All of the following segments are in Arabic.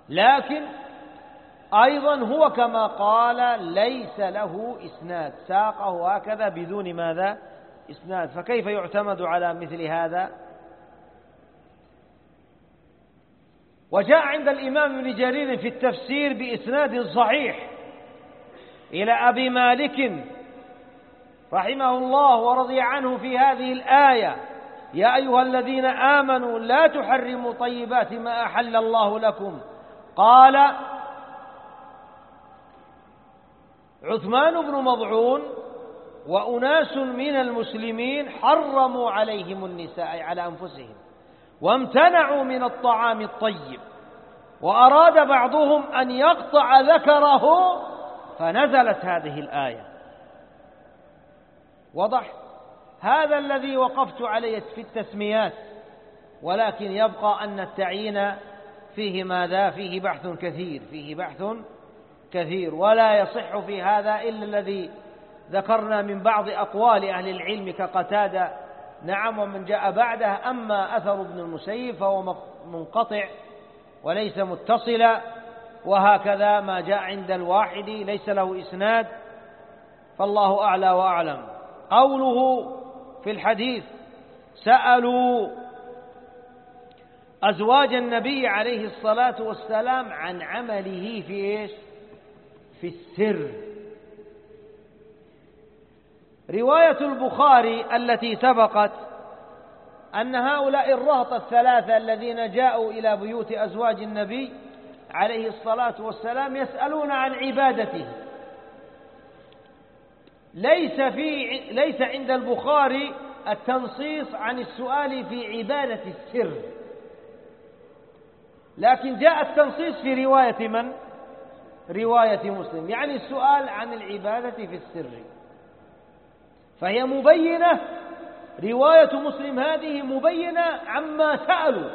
لكن أيضا هو كما قال ليس له إسناد، ساقه هكذا بدون ماذا؟ إسناد، فكيف يعتمد على مثل هذا؟ وجاء عند الإمام ابن جرير في التفسير بإسناد صحيح إلى أبي مالك رحمه الله ورضي عنه في هذه الآية: يا أيها الذين آمنوا لا تحرموا طيبات ما أحل الله لكم. قال عثمان بن مضعون وأناس من المسلمين حرموا عليهم النساء على أنفسهم وامتنعوا من الطعام الطيب، وأراد بعضهم أن يقطع ذكره فنزلت هذه الآية. وضح هذا الذي وقفت عليه في التسميات، ولكن يبقى أن التعيين فيه ماذا؟ فيه بحث كثير، فيه بحث كثير، ولا يصح في هذا إلا الذي ذكرنا من بعض أقوال أهل العلم كقتادة، نعم، ومن جاء بعده. أما أثر ابن المسيب فهو منقطع وليس متصلا، وهكذا ما جاء عند الواحد ليس له إسناد، فالله أعلى وأعلم. قوله في الحديث: سألوا أزواج النبي عليه الصلاة والسلام عن عمله في إيش؟ في السر. رواية البخاري التي سبقت أن هؤلاء الرهط الثلاثة الذين جاءوا إلى بيوت أزواج النبي عليه الصلاة والسلام يسألون عن عبادته. ليس عند البخاري التنصيص عن السؤال في عبادة السر، لكن جاء التنصيص في رواية من؟ رواية مسلم، يعني السؤال عن العبادة في السر، فهي مبينة. رواية مسلم هذه مبينة عما سألوا،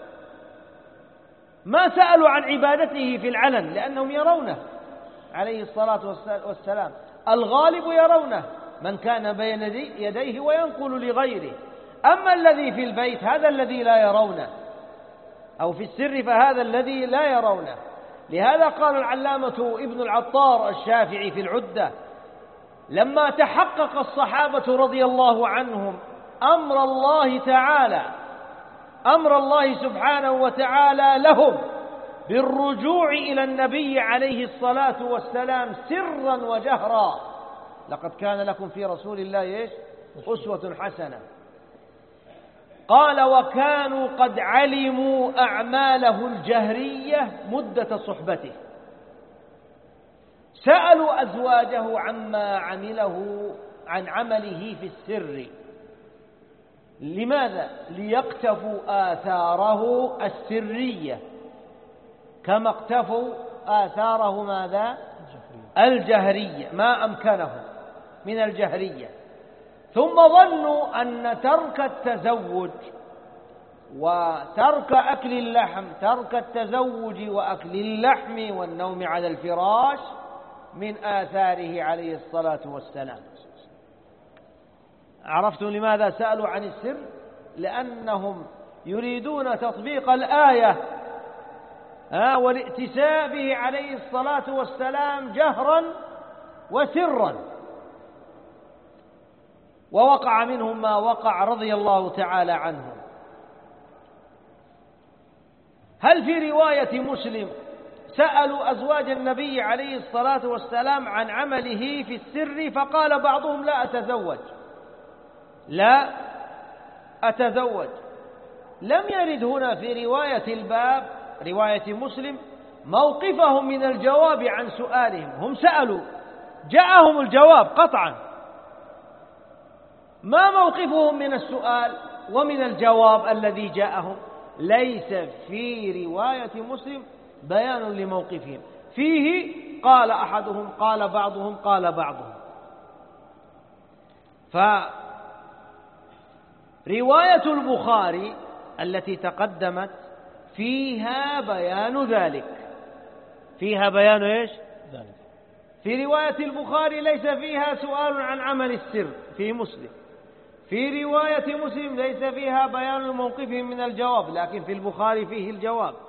ما سألوا عن عبادته في العلن لأنهم يرونه عليه الصلاة والسلام، الغالب يرونه، من كان بين يديه وينقل لغيره. أما الذي في البيت هذا الذي لا يرونه، أو في السر فهذا الذي لا يرونه. لهذا قال العلامة ابن العطار الشافعي في العدة: لما تحقق الصحابة رضي الله عنهم أمر الله سبحانه وتعالى لهم بالرجوع إلى النبي عليه الصلاة والسلام سرا وجهرا، لقد كان لكم في رسول الله أسوة حسنة. قال: وكانوا قد علموا أعماله الجهرية مدة صحبته، سألوا أزواجه عما عمله عن عمله في السر. لماذا؟ ليقتفوا آثاره السرية كما اقتفوا آثاره ماذا؟ الجهرية، ما أمكنهم من الجهرية. ثم ظنوا أن ترك التزوج وترك أكل اللحم، ترك التزوج وأكل اللحم والنوم على الفراش من آثاره عليه الصلاة والسلام. عرفتم لماذا سألوا عن السر؟ لأنهم يريدون تطبيق الآية والائتساء به عليه الصلاة والسلام جهرا وسرا، ووقع منهم ما وقع رضي الله تعالى عنهم. هل في رواية مسلم سألوا أزواج النبي عليه الصلاة والسلام عن عمله في السر فقال بعضهم: لا أتزوج. لم يرد هنا في رواية الباب رواية مسلم موقفهم من الجواب عن سؤالهم. هم سألوا، جاءهم الجواب قطعا، ما موقفهم من السؤال ومن الجواب الذي جاءهم؟ ليس في رواية مسلم بيان لموقفهم، فيه قال أحدهم، قال بعضهم، قال بعضهم. فرواية البخاري التي تقدمت فيها بيان ذلك، فيها بيان إيش؟ ذلك. في رواية البخاري ليس فيها سؤال عن عمل السر في مسلم، في رواية مسلم ليس فيها بيان موقفهم من الجواب، لكن في البخاري فيه الجواب.